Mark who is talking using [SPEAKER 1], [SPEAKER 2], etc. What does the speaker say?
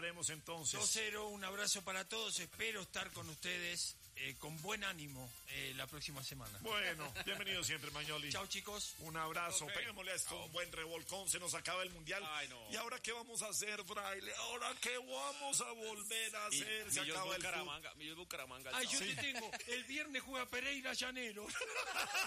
[SPEAKER 1] veremos entonces.
[SPEAKER 2] 2-0, un abrazo para todos. Espero estar con ustedes con buen ánimo la próxima semana.
[SPEAKER 1] Bueno, bienvenido siempre, Magnoli.
[SPEAKER 2] Chao, chicos.
[SPEAKER 1] Un abrazo.
[SPEAKER 3] Okay.
[SPEAKER 1] Peguémosle a esto un buen revolcón. Se nos acaba el mundial.
[SPEAKER 3] Ay, no.
[SPEAKER 1] ¿Y ahora qué vamos a hacer, Fraile? ¿Ahora qué vamos a volver a hacer? Se acaba el fútbol.
[SPEAKER 3] Millos Bucaramanga.
[SPEAKER 2] Ay, yo te tengo. El viernes juega Pereira Llanero.